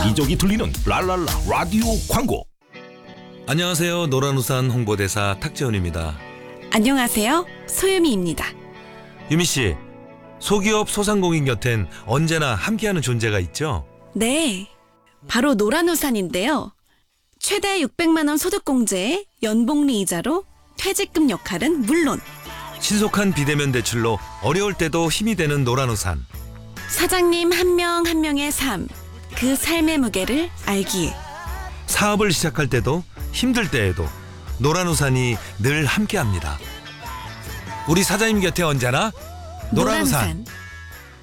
여기저기 들리는 랄랄라 라디오 광고. 안녕하세요. 노란우산 홍보대사 탁재훈입니다. 안녕하세요. 소유미입니다. 유미 씨, 소기업 소상공인 곁엔 언제나 함께하는 존재가 있죠? 네, 바로 노란우산인데요. 최대 600만 원 소득공제에 연복리 이자로 퇴직금 역할은 물론 신속한 비대면 대출로 어려울 때도 힘이 되는 노란우산. 사장님 한 명 한 명의 삶, 그 삶의 무게를 알기에 사업을 시작할 때도 힘들 때에도 노란우산이 늘 함께합니다. 우리 사장님 곁에 언제나 노란우산.